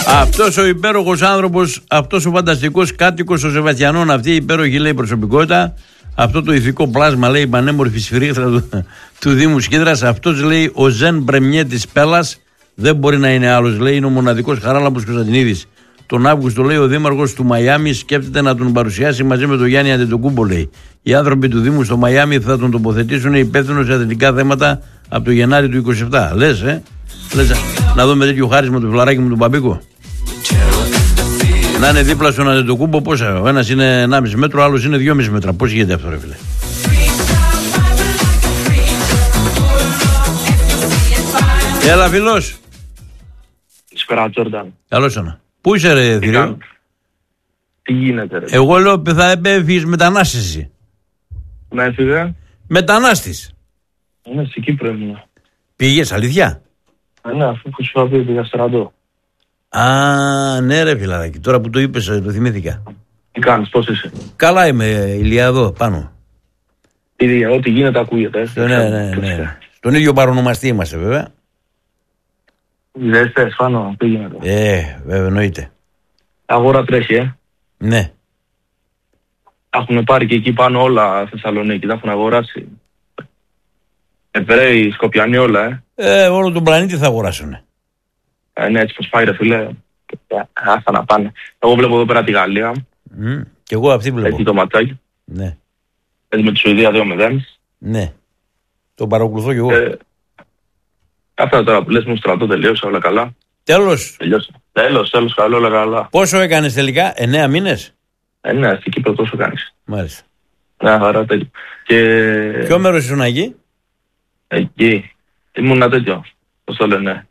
Αυτός ο υπέροχος άνθρωπος, αυτός ο φανταστικός κάτοικος των Σεβαστιανών, αυτή η υπέροχη λέει προσωπικότητα, αυτό το ηθικό πλάσμα λέει η πανέμορφη σφυρίχτρα του Δήμου Σκίδρας, αυτός λέει ο Ζεν Μπρεμιέ της Πέλλας, δεν μπορεί να είναι άλλος, λέει, είναι ο μοναδικός Χαράλαμπος Κωνσταντινίδης. Τον Αύγουστο, λέει, ο δήμαρχος του Μαϊάμι σκέφτεται να τον παρουσιάσει μαζί με τον Γιάννη Αντετοκούμπο, λέει. Οι άνθρωποι του Δήμου στο Μαϊάμι θα τον τοποθετήσουν υπεύθυνο σε αθλητικά θέματα από το Γενάρη του 27. Λες, Λες να δούμε τέτοιο χάρισμα του φιλαράκι μου τον Παπίκο. Να είναι δίπλα στον Αντετοκούμπο, πόσα. Ο ένας είναι 1,5 μέτρο, ο άλλος είναι 2,5 μέτρα. Πώς γίνεται αυτό, ρε φίλε? Έλα, φιλός. Καλησπέρα, Τζόρνταν. Καλώς ήρθατε. Πού είσαι, ρε Θηρίο? Τι γίνεται, ρε? Εγώ λέω θα έφυγες μετανάστης εσύ. Να έφυγε. Μετανάστης. Ναι, στην Κύπρο ήμουν. Πήγες, αλήθεια? Ναι, αφού σου είχα πει, πήγα στρατό. Α, ναι ρε φιλαράκι, τώρα που το είπες το θυμήθηκα. Τι κάνεις, πώς είσαι? Καλά είμαι, Ηλία, εδώ πάνω. Ό,τι γίνεται ακούγεται. Ναι. Στον ίδιο παρονομαστή είμαστε βέβαια. Δεν θες, Φάνο, πήγαινε το. Βέβαια, εννοείται. Αγορά τρέχει, Ναι. Έχουν πάρει και εκεί πάνω όλα Θεσσαλονίκη, τα έχουν αγοράσει. Εβραίοι, Σκοπιανοί, όλα, Όλο τον πλανήτη θα αγοράσουνε. Ναι, έτσι πως πάει, ρε φίλε. Άστα να πάνε. Εγώ βλέπω εδώ πέρα τη Γαλλία. Κι εγώ αυτή βλέπω. Έχει το ματσάκι. Ναι. Έτσι με τη Σουηδία 2-0. Ναι. Το παρακολουθώ κι εγώ. Αυτά τώρα που λες μου στρατό τελείωσε, όλα καλά. Τέλος. Τελειώσε. Τέλος, καλό, όλα καλά. Πόσο έκανες τελικά, 9 μήνες? Ναι, στην Κύπρο τόσο κάνεις. Μάλιστα. Ναι, χαρά τέτοιο. Και... Ποιο μέρος ήσουν εκεί? Εκεί. Ήμουν τέτοιο. Πώς το λένε?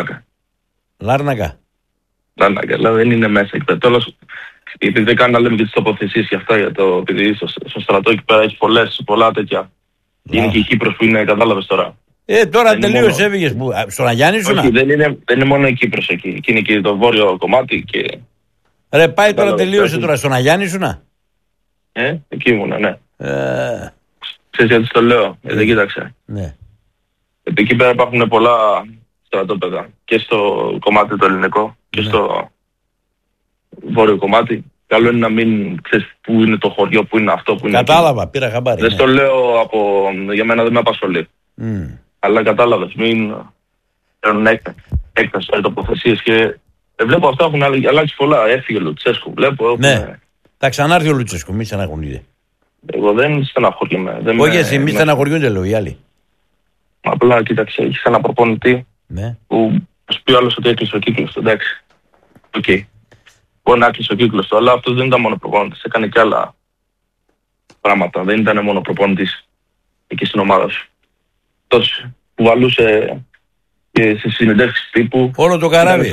Λάρνακα. Λάρνακα, δηλαδή δεν είναι μέσα εκεί πέρα. Τέλος, επειδή δεν κάνει να λέμε και τις τοποθεσίες για αυτά, για το επειδή στο στρατό εκεί πέρα έχει πολλά τέτοια. Είναι και η Κύπρος που είναι, κατάλαβες τώρα. Τώρα τελείως έφυγες. Στον Αγιάννη ήσουνα? Όχι, δεν είναι μόνο η Κύπρος εκεί. Εκεί είναι και το βόρειο κομμάτι και... Ρε, πάει τώρα, τελείωσε τώρα. Στον Αγιάννη ήσουνα? Εκεί ήμουνα, ναι. Ξέρεις γιατί το λέω, δεν κοίταξε. Ναι. Εκεί πέρα υπάρχουν πολλά στρατόπεδα. Και στο κομμάτι το ελληνικό και στο βόρειο κομμάτι. Καλό είναι να μην ξέρεις πού είναι το χωριό, πού είναι αυτό, πού είναι... Κατάλαβα, πήρα χαμπάρι. Δεν στο λέω για μένα δεν με απασχολεί. Αλλά κατάλαβες, μην παίρνουν έκταση τοποθεσίες και βλέπω αυτά έχουν αλλάξει πολλά. Έφυγε ο Λουτσέσκου, βλέπω. Ναι, θα ξανάρθει ο Λουτσέσκου, μη στεναχωρείτε. Εγώ δεν στεναχωριέμαι. Όχι εσύ, μη στεναχωριούνται, λέω οι άλλοι. Απλά κοίταξε, έχεις ένα προπονητή που σου πει άλλος ότι έκλεισε ο κύκλος του, εντάξει. Οκ. Μπορεί να έκλεισε ο κύκλος του, αλλά αυτός δεν ήταν μόνο προπονητής, έκανε και άλλα πράγματα. Δεν ήταν μόνο προπονητής εκεί στην ομάδα σου. Αυτός που βαλούσε και στις συνεντεύξεις τύπου. Όλο το καράβι.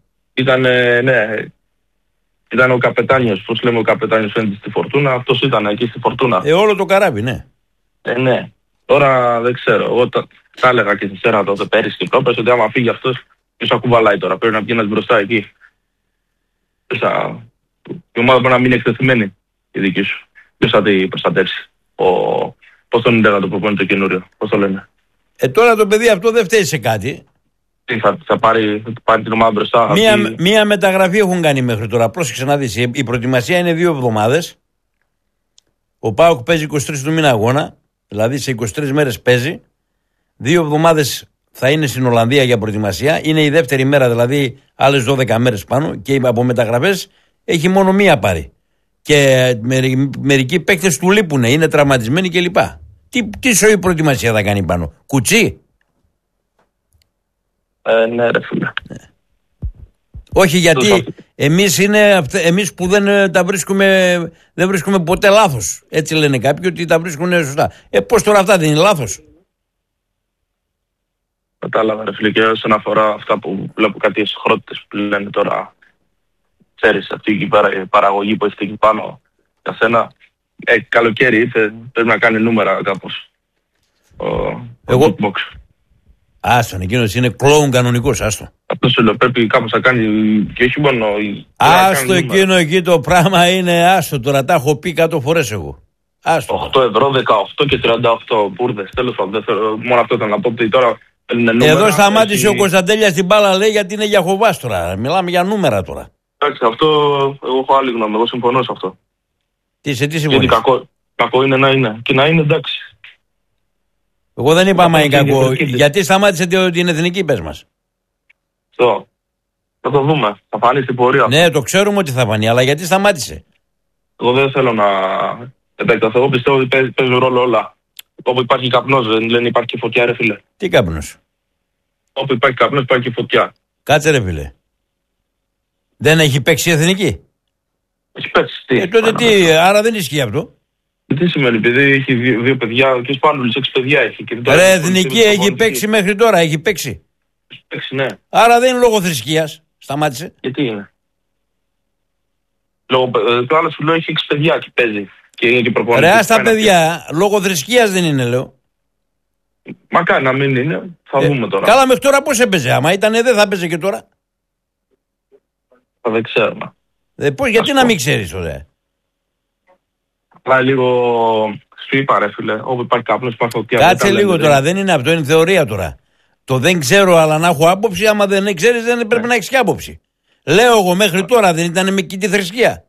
Ήταν ο καπετάνιος, πώς λέμε ο καπετάνιος φαίνεται στη Φορτούνα, αυτός ήταν εκεί στη Φορτούνα. Όλο το καράβι, ναι. Ναι. Τώρα δεν ξέρω, εγώ τα έλεγα και στη Σέρα τότε πέρυσι και πρόπερς ότι άμα φύγει αυτός, ποιος θα κουβαλάει τώρα, πρέπει να βγαίνεις μπροστά εκεί. Η ομάδα μπορεί να μείνει εκτεθειμένη η δική σου. Ποιος θα την προστατεύσει. Πώς τον είναι το προπονητή το καινούριο, πώς το λένε. Τώρα το παιδί αυτό δεν φταίει σε κάτι. Θα πάρει την ομάδα μπροστά. Μία μεταγραφή έχουν κάνει μέχρι τώρα. Πρόσεξε να δεις. Η προετοιμασία είναι 2 εβδομάδες. Ο ΠΑΟΚ παίζει 23 του μήνα αγώνα. Δηλαδή σε 23 μέρες παίζει. 2 εβδομάδες θα είναι στην Ολλανδία για προετοιμασία. Είναι η δεύτερη μέρα, δηλαδή άλλες 12 μέρες πάνω. Και από μεταγραφές έχει μόνο μία πάρει. Και μερικοί παίκτες του λείπουν. Είναι τραυματισμένοι κλπ. Τι σοή προετοιμασία θα κάνει πάνω? Κουτσί? Ναι ρε φίλε. Όχι γιατί εμείς που δεν βρίσκουμε ποτέ λάθος. Έτσι λένε κάποιοι ότι τα βρίσκουν σωστά. Πώς τώρα αυτά δεν είναι λάθος? Κατάλαβα ρε φίλε, και όσον αφορά αυτά που βλέπω κάτι εσχρότητες που λένε τώρα, ξέρεις αυτή εκεί πέρα η παραγωγή που έχετε εκεί πάνω για σένα, καλοκαίρι ήρθε, πρέπει να κάνει νούμερα κάπως ο Box. Άστον, εκείνος είναι κλόουν κανονικός, άστο. Αυτό σου λέω, πρέπει κάπως να κάνει και όχι μόνο... Άστο εκείνο εκεί το πράγμα είναι άστο, τώρα τα έχω πει 100 φορές εγώ. Άστο. 8 ευρώ, 18 και 38 μπουρδες, τέλος πάντων, μόνο αυτό ήταν να πω ότι τώρα Εδώ σταμάτησε ο Κωνσταντέλιας την μπάλα, λέει, γιατί είναι για Χοβάς τώρα. Μιλάμε για νούμερα τώρα. Εντάξει, αυτό εγώ έχω άλλη γνώμη. Εγώ συμφωνώ σε αυτό. Τι συμφωνείς? Γιατί κακό είναι να είναι. Και να είναι, εντάξει. Εγώ δεν είπα άμα είναι κακό. Γιατί σταμάτησε την εθνική, πες μας. Θα το δούμε. Θα φανεί στην πορεία. Ναι, το ξέρουμε ότι θα φανεί, αλλά γιατί σταμάτησε? Εγώ δεν θέλω να επεκταθώ. Εγώ πιστεύω ότι παίζουν ρόλο όλα. Όπου υπάρχει καπνός, δεν λένε υπάρχει και φωτιά, ρε φίλε. Τι καπνός? Όπου υπάρχει καπνός, υπάρχει και φωτιά. Κάτσε, ρε φίλε. Δεν έχει παίξει η εθνική? Έχει παίξει, τι. Τότε τι, άρα δεν ισχύει αυτό. Τι σημαίνει, επειδή έχει δύο παιδιά και ο Σπάνουλης 6 παιδιά έχει. Ρε, εθνική έχει παίξει μέχρι τώρα, έχει παίξει. Παίξει, ναι. Άρα δεν είναι λόγω θρησκείας. Σταμάτησε. Γιατί είναι? Το άλλο σου λέω έχει 6 παιδιά και παίζει. Και είναι και προπονητής. Ρε, στα παιδιά, λόγω θρησκείας δεν είναι, λέω. Μακάρι να μην είναι, θα δούμε τώρα. Καλά, μέχρι τώρα πώς έπαιζε? Άμα ήταν δεν θα έπαιζε και τώρα. Δεν ξέρουμε. Γιατί να μην ξέρεις, ωραία. Απλά λίγο σου είπα, ρε φίλε, όπου υπάρχει καπνός, υπάρχει φωτιά. Κάτσε λίγο τώρα, δεν είναι αυτό, είναι θεωρία τώρα. Το δεν ξέρω, αλλά να έχω άποψη, άμα δεν ξέρεις, δεν πρέπει να έχεις και άποψη. Λέω εγώ μέχρι τώρα δεν ήταν με τη θρησκεία.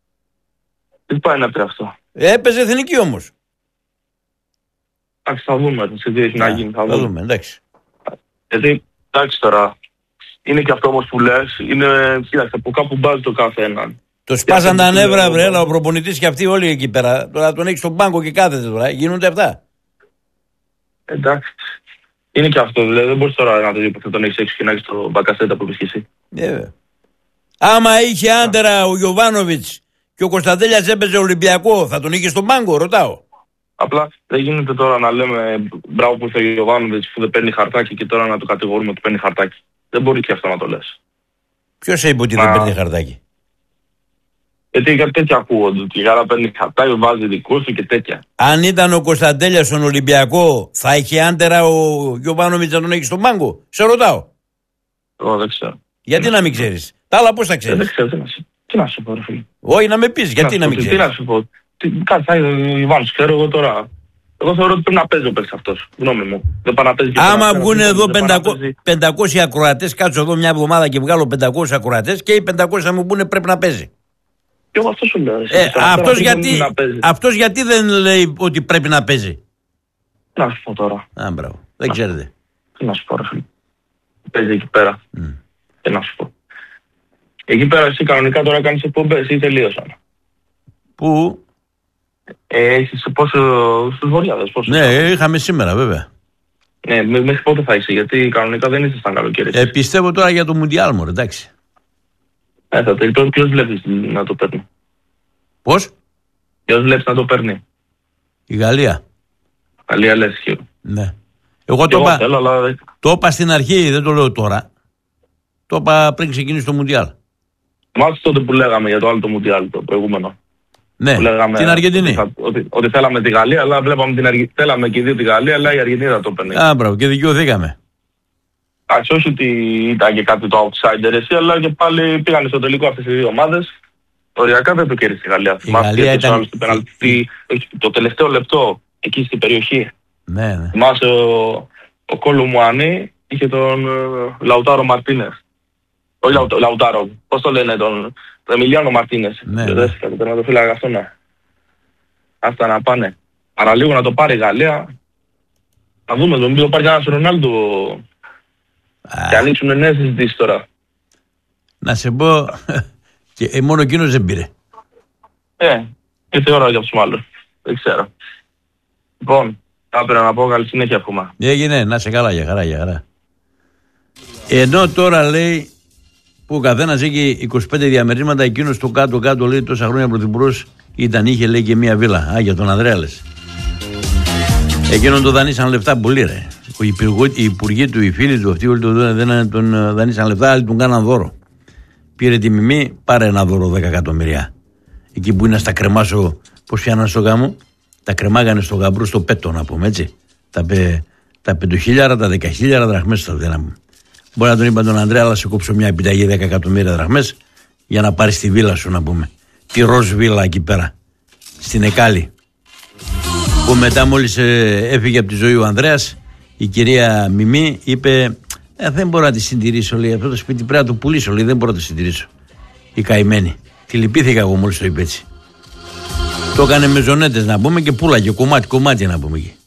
Τι πάει να πει αυτό? Έπαιζε εθνική όμως. Εντάξει, θα δούμε σε τι έχει να γίνει. Θα δούμε, εντάξει. Γιατί, εντάξει τώρα, είναι και αυτό όμως που λες, κοίταξε, από κάπου μπάζει το κάθε έναν. Το σπάσαν τα νεύρα, βρε, ο προπονητής και αυτοί όλοι εκεί πέρα. Τώρα τον έχει στον πάγκο και κάθεται τώρα. Γίνονται αυτά. Εντάξει. Είναι και αυτό, δηλαδή δεν μπορείς τώρα να το δει που θα τον έχεις έξω και να έχεις το Μπακασέτα που βρίσκεις εσύ. Άμα είχε άντερα ο Γιοβάνοβιτς και ο Κωνσταντέλιας έπαιζε Ολυμπιακό, θα τον είχε στον πάγκο, ρωτάω. Απλά δεν γίνεται τώρα να λέμε μπράβο που ήρθε ο Γιοβάνοβιτς που δεν παίρνει χαρτάκι και τώρα να το κατηγορούμε ότι παίρνει χαρτάκι. Δεν μπορεί και αυτό να το λες. Ποιος είπε ότι δεν παίρνει χαρτάκι? Γιατί κάτι τέτοια ακούγονται. Ότι άρα παίρνει χαρτάκι, βάζει δικού του και τέτοια. Αν ήταν ο Κωνσταντέλιας στον Ολυμπιακό, θα είχε άντερα ο Γιοβάνοβιτς να τον έχει στον πάγκο? Σε ρωτάω. Εγώ δεν ξέρω. Γιατί να μην ξέρεις? Τα άλλα πώς τα ξέρεις? Δεν ξέρω, τι να σου πω, ρε φίλε. Όχι, να με πεις, γιατί να μην ξέρεις? Τι να σου πω. Κάτι θα Ιβάνος, ξέρω εγώ τώρα. Εγώ θεωρώ ότι πρέπει να παίζει ο παίκτης αυτός. Γνώμη μου. Δεν πάει να παίζει. Άμα βγουν εδώ 500 ακροατές, κάτσω εδώ μια εβδομάδα και βγάλω 500 ακροατές και οι 500 θα μου πούνε πρέπει να παίζει. Και εγώ αυτό σου λέω. Αυτός γιατί δεν λέει ότι πρέπει να παίζει? Να σου πω τώρα. Μπράβο. Δεν ξέρετε. Τι να σου πω, ρε φίλε. Παίζει εκεί πέρα. Τι να σου πω. Εκεί πέρα εσύ κανονικά τώρα κάνεις εκπομπές ή τελείωσαν? Πού? Έχεις στους Βορειάδες. Ναι, είχαμε σήμερα βέβαια. Ναι, μέχρι πότε θα είσαι? Γιατί κανονικά δεν είσαι στα καλοκαίρι. Πιστεύω τώρα για το Μουντιάλ μου, εντάξει. Θα τελειώσει. Ποιος βλέπεις να το παίρνει? Πώς? Ποιος βλέπεις να το παίρνει? Η Γαλλία. Γαλλία λες χείρο. Ναι. Εγώ το είπα στην αρχή, δεν το λέω τώρα. Το είπα πριν ξεκινήσει το Μουντιάλ. Μάλιστα τότε που λέγαμε για το άλλο το Μουντιάλ, το προηγούμενο. Ναι, την Αργεντινή. Ότι θέλαμε τη Γαλλία, αλλά βλέπαμε θέλαμε και οι δύο τη Γαλλία, αλλά η Αργεντινή θα το παίρνει. Μπράβο, και δικαιωθήκαμε. Όχι ότι ήταν και κάτι το outsider εσύ, αλλά και πάλι πήγανε στο τελικό αυτές οι δύο ομάδες. Οριακά δεν το κέρδισε η Γαλλία. Θυμάσαι το τελευταίο λεπτό εκεί στην περιοχή. Ναι. Θυμάσαι ο Κόλο Μουανί είχε τον Λαουτάρο Μαρτίνες. Όχι Λαουτάρο, πώς το λένε, τον Εμιλιάνο Μαρτίνες. Πρέπει να το φύλαγα αυτό, ναι. Αυτά να πάνε. Παραλίγο να το πάρει η Γαλλία. Θα δούμε, μην το πάρει κανένας Ρονάλντο. Και ανοίξουν νέες συζητήσεις τώρα. Να σε πω, και μόνο εκείνος δεν πήρε. Ήρθε η ώρα για τους άλλους. Δεν ξέρω. Λοιπόν, θα πρέπει να πω καλή συνέχεια ακόμα. Έγινε, να σε καλά, για χαρά. Ενώ τώρα λέει που ο καθένας έχει 25 διαμερίσματα, εκείνος το κάτω λέει τόσα χρόνια πρωθυπουργός είχε λέει και μία βίλα. Για τον Ανδρέα λες. Εκείνον το δανείσαν λεφτά πολύ, ρε. Οι υπουργοί του, οι φίλοι του, αυτοί όλοι τον δανείσαν λεφτά, άλλοι τον κάναν δώρο. Πήρε τη μιμή, πάρε ένα δώρο 10 εκατομμυρία. Εκεί που είναι στα κρεμάσω, πώς πιάναν στο γάμο, τα κρεμάγανε στο γαμπρό στο πέτο, να πούμε έτσι. Τα 5.000, τα 10.000 δραχμές τα δίναμε. Μπορεί να τον είπα τον Ανδρέα, αλλά σε κόψω μια επιταγή 10 εκατομμύρια δραχμές για να πάρει τη βίλα σου, να πούμε. Τη ροζ βίλα εκεί πέρα, στην Εκάλη. Που μετά μόλις έφυγε από τη ζωή ο Ανδρέας, η κυρία Μιμή, είπε δεν μπορώ να τη συντηρήσω, λέει, αυτό το σπίτι πρέπει να το πουλήσω, λέει, δεν μπορώ να το συντηρήσω. Η καημένη. Τη λυπήθηκα εγώ μόλις το είπε έτσι. Το έκανε με ζωνέτες να πούμε και πουλάγε κομμάτι να πούμε εκεί.